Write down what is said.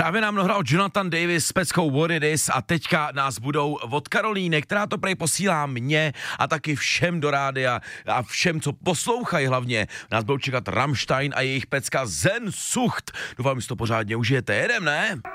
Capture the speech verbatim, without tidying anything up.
Právě nám nahrál Jonathan Davis s peckou What It Is a teďka nás budou od Karolíny, která to prej posílá mě a taky všem do rádia a všem, co poslouchají hlavně. Nás budou čekat Rammstein a jejich pecka Sehnsucht. Doufám, že to pořádně užijete. Jedem, ne?